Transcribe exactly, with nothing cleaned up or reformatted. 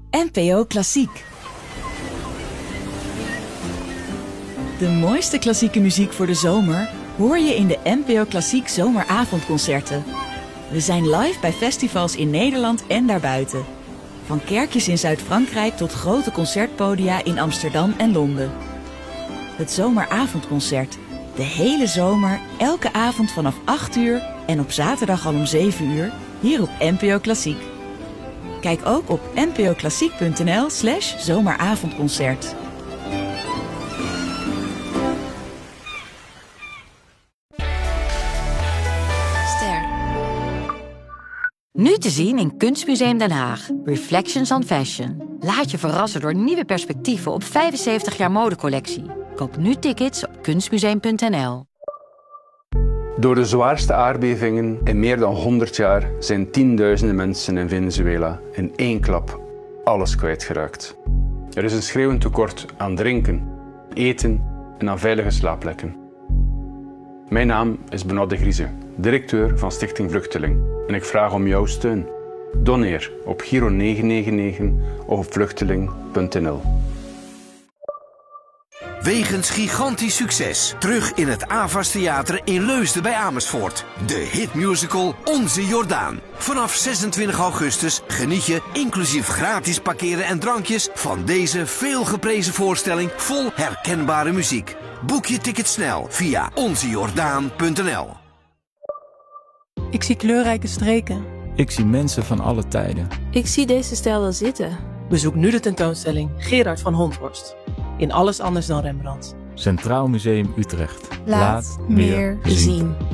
N P O Klassiek. De mooiste klassieke muziek voor de zomer hoor je in de N P O Klassiek zomeravondconcerten. We zijn live bij festivals in Nederland en daarbuiten. Van kerkjes in Zuid-Frankrijk tot grote concertpodia in Amsterdam en Londen. Het zomeravondconcert. De hele zomer, elke avond vanaf acht uur en op zaterdag al om zeven uur, hier op N P O Klassiek. Kijk ook op npoklassiek.nl slash zomeravondconcert. Ster. Nu te zien in Kunstmuseum Den Haag. Reflections on Fashion. Laat je verrassen door nieuwe perspectieven op vijfenzeventig jaar modecollectie. Koop nu tickets op kunstmuseum punt n l. Door de zwaarste aardbevingen in meer dan honderd jaar zijn tienduizenden mensen in Venezuela in één klap alles kwijtgeraakt. Er is een schreeuwend tekort aan drinken, eten en aan veilige slaapplekken. Mijn naam is Benoît de Grieze, directeur van Stichting Vluchteling, en ik vraag om jouw steun. Doneer op Giro negen negen negen of op vluchteling punt n l. Wegens gigantisch succes. Terug in het Avas Theater in Leusden bij Amersfoort. De hitmusical Onze Jordaan. Vanaf zesentwintig augustus geniet je, inclusief gratis parkeren en drankjes, van deze veelgeprezen voorstelling vol herkenbare muziek. Boek je ticket snel via onze jordaan punt n l. Ik zie kleurrijke streken. Ik zie mensen van alle tijden. Ik zie deze stijl wel zitten. Bezoek nu de tentoonstelling Gerard van Honthorst. In Alles anders dan Rembrandt. Centraal Museum Utrecht. Laat, Laat meer zien. zien.